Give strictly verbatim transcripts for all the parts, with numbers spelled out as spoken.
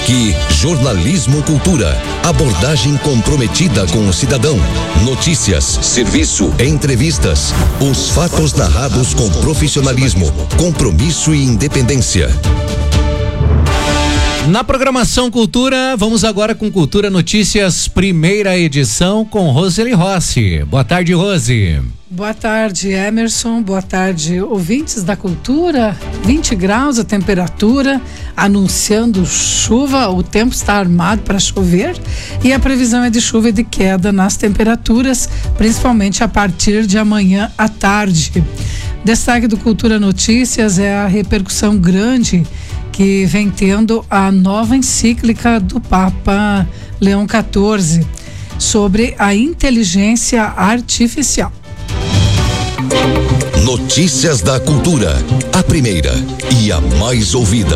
Aqui, jornalismo cultura. Abordagem comprometida com o cidadão. Notícias, serviço, entrevistas. Os fatos narrados com profissionalismo, compromisso e independência. Na programação Cultura, vamos agora com Cultura Notícias, primeira edição, com Roseli Rossi. Boa tarde, Rose. Boa tarde, Emerson. Boa tarde, ouvintes da Cultura. vinte graus a temperatura, anunciando chuva. O tempo está armado para chover e a previsão é de chuva e de queda nas temperaturas, principalmente a partir de amanhã à tarde. Destaque do Cultura Notícias é a repercussão grande que vem tendo a nova encíclica do Papa Leão quatorze sobre a inteligência artificial. Notícias da Cultura, a primeira e a mais ouvida.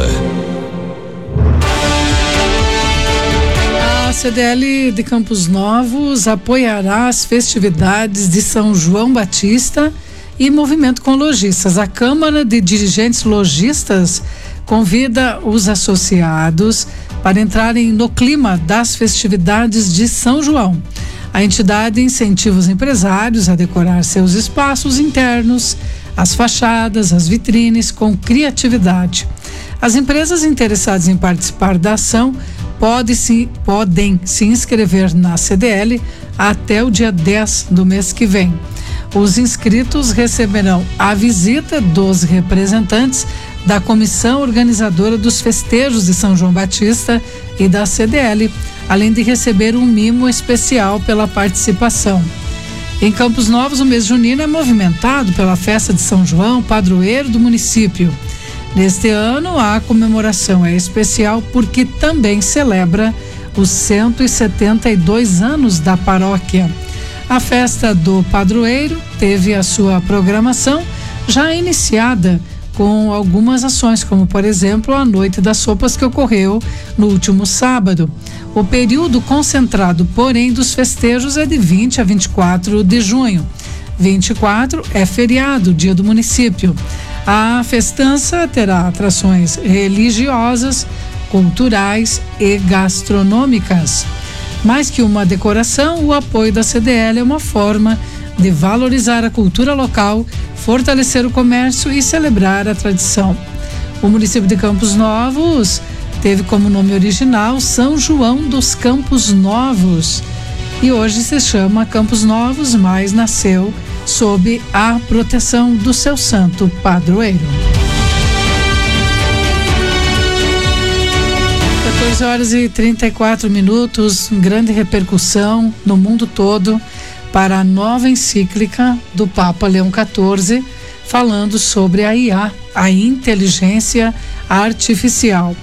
A C D L de Campos Novos apoiará as festividades de São João Batista e Movimento com Lojistas. A Câmara de Dirigentes Lojistas convida os associados para entrarem no clima das festividades de São João. A entidade incentiva os empresários a decorar seus espaços internos, as fachadas, as vitrines com criatividade. As empresas interessadas em participar da ação pode se, podem se inscrever na C D L até o dia dez do mês que vem. Os inscritos receberão a visita dos representantes da comissão organizadora dos festejos de São João Batista e da C D L, além de receber um mimo especial pela participação. Em Campos Novos, o mês junino é movimentado pela festa de São João, padroeiro do município. Neste ano, a comemoração é especial porque também celebra os cento e setenta e dois anos da paróquia. A festa do padroeiro teve a sua programação já iniciada com algumas ações, como por exemplo a Noite das Sopas que ocorreu no último sábado. O período concentrado, porém, dos festejos é de vinte a vinte e quatro de junho. vinte e quatro é feriado, dia do município. A festança terá atrações religiosas, culturais e gastronômicas. Mais que uma decoração, o apoio da C D L é uma forma de valorizar a cultura local, fortalecer o comércio e celebrar a tradição. O município de Campos Novos teve como nome original São João dos Campos Novos e hoje se chama Campos Novos, mas nasceu sob a proteção do seu santo padroeiro. quatorze horas e trinta e quatro minutos, grande repercussão no mundo todo para a nova encíclica do Papa Leão quatorze, falando sobre a I A, a inteligência artificial.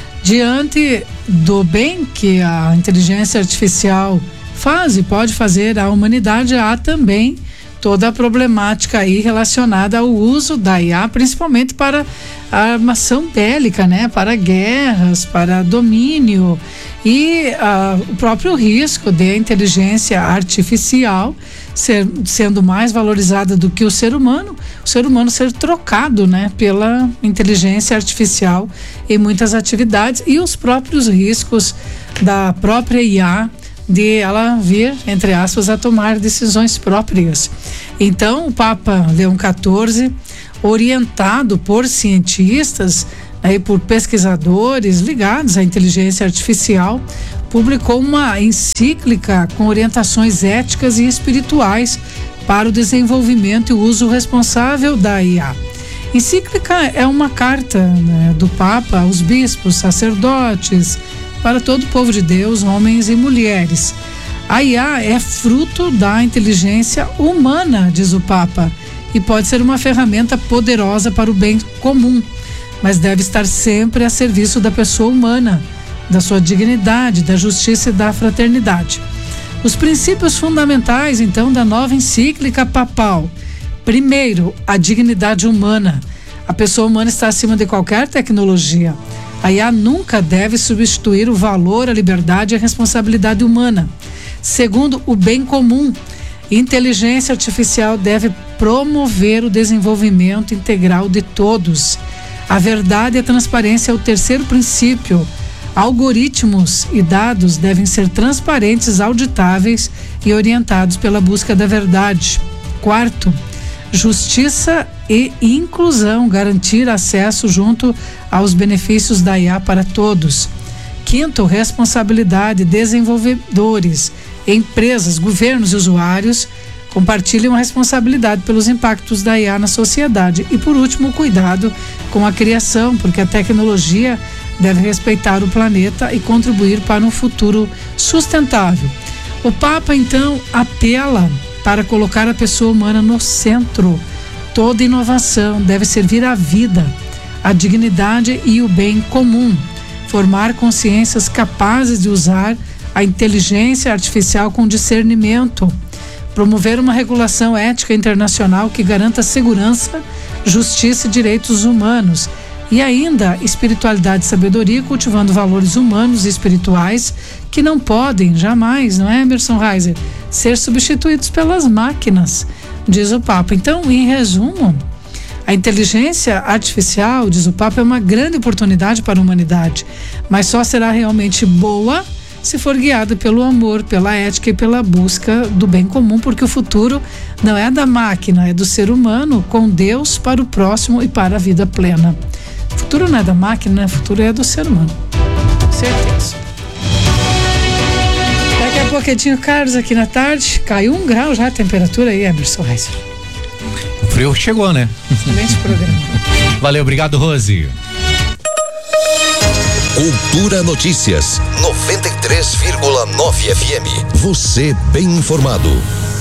Diante do bem que a inteligência artificial faz e pode fazer à humanidade, há também toda a problemática aí relacionada ao uso da I A, principalmente para a armação bélica, né? Para guerras, para domínio e uh, o próprio risco de a inteligência artificial ser, sendo mais valorizada do que o ser humano, o ser humano ser trocado, né? Pela inteligência artificial em muitas atividades e os próprios riscos da própria I A de ela vir, entre aspas, a tomar decisões próprias. Então, o Papa Leão quatorze, orientado por cientistas e por pesquisadores ligados à inteligência artificial, publicou uma encíclica com orientações éticas e espirituais para o desenvolvimento e o uso responsável da I A. Encíclica é uma carta, né, do Papa aos bispos, sacerdotes, para todo o povo de Deus, homens e mulheres. A I A é fruto da inteligência humana, diz o Papa, e pode ser uma ferramenta poderosa para o bem comum, mas deve estar sempre a serviço da pessoa humana, da sua dignidade, da justiça e da fraternidade. Os princípios fundamentais, então, da nova encíclica papal. Primeiro, a dignidade humana. A pessoa humana está acima de qualquer tecnologia. A I A nunca deve substituir o valor, a liberdade e a responsabilidade humana. Segundo, o bem comum. Inteligência artificial deve promover o desenvolvimento integral de todos. A verdade e a transparência é o terceiro princípio. Algoritmos e dados devem ser transparentes, auditáveis e orientados pela busca da verdade. Quarto, justiça e inclusão, garantir acesso junto aos benefícios da I A para todos. Quinto, responsabilidade, desenvolvedores, empresas, governos e usuários compartilham a responsabilidade pelos impactos da I A na sociedade. E por último, o cuidado com a criação, porque a tecnologia deve respeitar o planeta e contribuir para um futuro sustentável. O Papa, então, apela para colocar a pessoa humana no centro. Toda inovação deve servir à vida, à dignidade e o bem comum. Formar consciências capazes de usar a inteligência artificial com discernimento. Promover uma regulação ética internacional que garanta segurança, justiça e direitos humanos. E ainda, espiritualidade e sabedoria, cultivando valores humanos e espirituais que não podem jamais, não é, Emerson Reiser, ser substituídos pelas máquinas, diz o Papa. Então, em resumo, a inteligência artificial, diz o Papa, é uma grande oportunidade para a humanidade, mas só será realmente boa se for guiada pelo amor, pela ética e pela busca do bem comum, porque o futuro não é da máquina, é do ser humano com Deus para o próximo e para a vida plena. O futuro não é da máquina, né? O futuro é do ser humano. Certeza. Daqui a pouquinho, Carlos, aqui na tarde, caiu um grau já a temperatura aí, Emerson Reiser. O frio chegou, né? Excelente programa. Valeu, obrigado, Rose. Cultura Notícias, noventa e três vírgula nove F M. Você bem informado.